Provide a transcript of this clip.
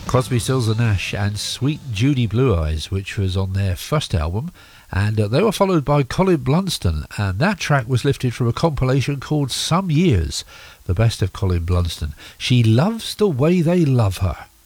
Crosby, Stills and Nash and Sweet Judy Blue Eyes, which was on their first album, and they were followed by Colin Blunston, and that track was lifted from a compilation called Some Years, the best of Colin Blunston. She Loves the Way They Love Her.